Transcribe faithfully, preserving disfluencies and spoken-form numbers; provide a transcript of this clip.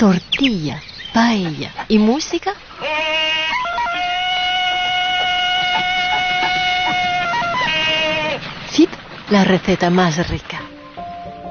tortilla, paella y música. Zip, la receta más rica.